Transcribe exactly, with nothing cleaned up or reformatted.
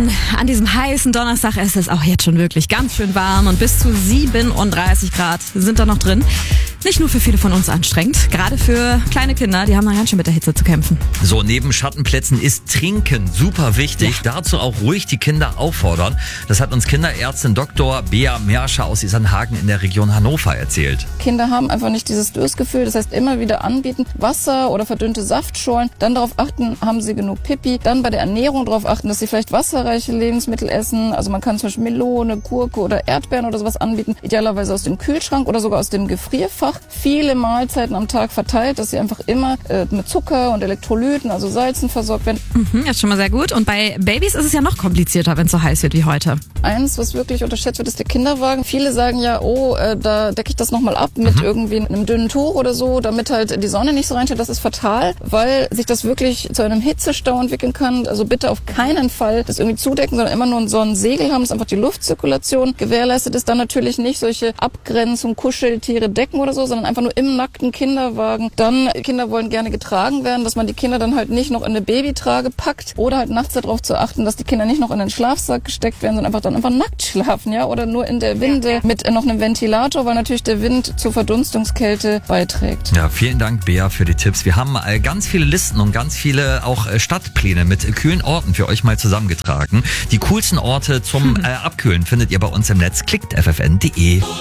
denn an diesem heißen Donnerstag ist es auch jetzt schon wirklich ganz schön warm und bis zu siebenunddreißig Grad sind da noch drin. Nicht nur für viele von uns anstrengend, gerade für kleine Kinder, die haben da ganz schön mit der Hitze zu kämpfen. So, neben Schattenplätzen ist Trinken super wichtig. Ja. Dazu auch ruhig die Kinder auffordern. Das hat uns Kinderärztin Doktor Bea Merscher aus Isernhagen in der Region Hannover erzählt. Kinder haben einfach nicht dieses Durstgefühl, das heißt immer wieder anbieten, Wasser oder verdünnte Saftschorlen, dann darauf achten, haben sie genug Pipi, dann bei der Ernährung darauf achten, dass sie vielleicht wasserreiche Lebensmittel essen, also man kann zum Beispiel Melone, Gurke oder Erdbeeren oder sowas anbieten, idealerweise aus dem Kühlschrank oder sogar aus dem Gefrierfach, viele Mahlzeiten am Tag verteilt, dass sie einfach immer äh, mit Zucker und Elektrolyten, also Salzen versorgt werden. Mhm, das ist schon mal sehr gut. Und bei Babys ist es ja noch komplizierter, wenn es so heiß wird wie heute. Eins, was wirklich unterschätzt wird, ist der Kinderwagen. Viele sagen ja, oh, äh, da decke ich das nochmal ab mit mhm. irgendwie einem dünnen Tuch oder so, damit halt die Sonne nicht so reinsteht. Das ist fatal, weil sich das wirklich zu einem Hitzestau entwickeln kann. Also bitte auf keinen Fall das irgendwie zudecken, sondern immer nur ein Sonnensegel haben, dass einfach die Luftzirkulation gewährleistet ist. Dann natürlich nicht solche Abgrenzung, Kuscheltiere, Decken oder so, sondern einfach nur im nackten Kinderwagen. Dann, Kinder wollen gerne getragen werden, dass man die Kinder dann halt nicht noch in eine Babytrage packt oder halt nachts darauf zu achten, dass die Kinder nicht noch in den Schlafsack gesteckt werden, sondern einfach dann einfach nackt schlafen, ja, oder nur in der Winde mit noch einem Ventilator, weil natürlich der Wind zur Verdunstungskälte beiträgt. Ja, vielen Dank, Bea, für die Tipps. Wir haben äh, ganz viele Listen und ganz viele auch äh, Stadtpläne mit äh, kühlen Orten für euch mal zusammengetragen. Die coolsten Orte zum äh, Abkühlen findet ihr bei uns im Netz. Klickt f f n punkt d e.